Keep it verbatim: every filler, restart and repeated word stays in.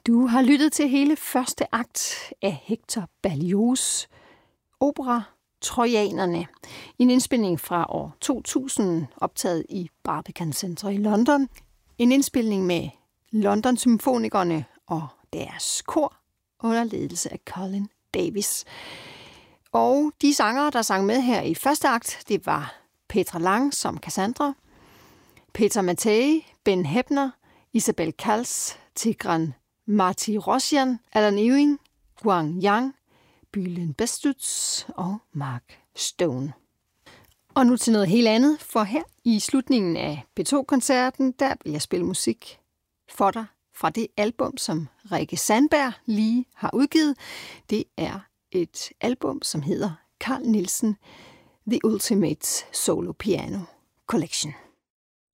Du har lyttet til hele første akt af Hector Berlioz' opera Trojanerne. En indspilning fra år to tusind, optaget i Barbican Centre i London. En indspilning med London Symfonikerne og deres kor under ledelse af Colin Davis. Og de sangere, der sang med her i første akt, det var Petra Lang som Cassandra, Peter Mattei, Ben Hebner, Isabel Kals, Tigran Martirosyan, Alan Ewing, Guang Yang, Bülent Bestütz og Mark Stone. Og nu til noget helt andet, for her i slutningen af P to-koncerten, der vil jeg spille musik for dig fra det album, som Rikke Sandberg lige har udgivet. Det er et album, som hedder Carl Nielsen The Ultimate Solo Piano Collection.